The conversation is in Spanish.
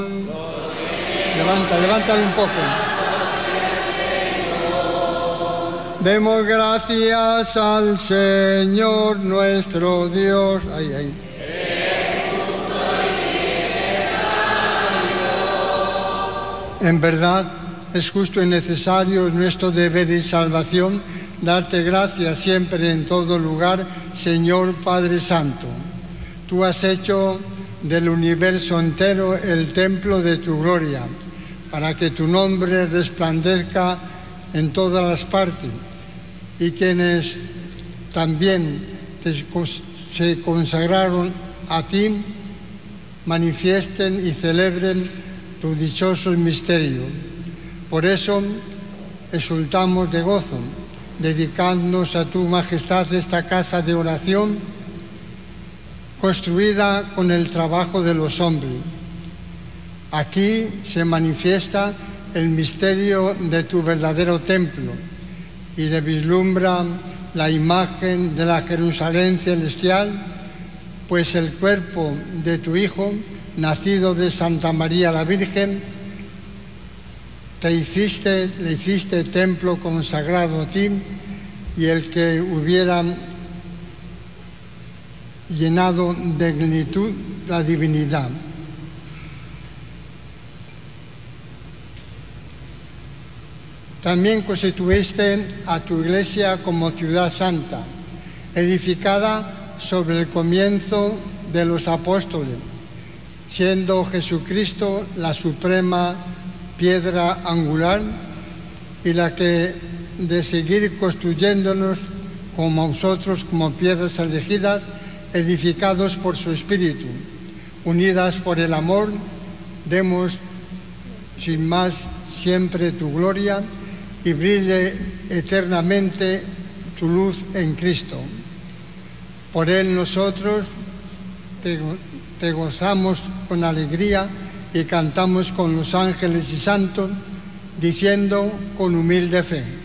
Levántalo un poco. Demos gracias al Señor nuestro Dios. Ay. En verdad, es justo y necesario nuestro deber y salvación darte gracias siempre en todo lugar, Señor Padre Santo. Tú has hecho del universo entero el templo de tu gloria, para que tu nombre resplandezca en todas las partes, y quienes también se consagraron a ti manifiesten y celebren tu dichoso misterio. Por eso exultamos de gozo, dedicándonos a tu majestad esta casa de oración, construida con el trabajo de los hombres. Aquí se manifiesta el misterio de tu verdadero templo y le vislumbra la imagen de la Jerusalén celestial, pues el cuerpo de tu Hijo, nacido de Santa María la Virgen, le hiciste templo consagrado a ti, y el que hubiera llenado de plenitud la divinidad. También constituiste a tu Iglesia como ciudad santa, edificada sobre el comienzo de los apóstoles, siendo Jesucristo la suprema piedra angular y la que de seguir construyéndonos como nosotros, como piedras elegidas, edificados por su Espíritu, unidas por el amor, demos sin más siempre tu gloria y brille eternamente tu luz en Cristo. Por Él nosotros te gozamos con alegría y cantamos con los ángeles y santos, diciendo con humilde fe: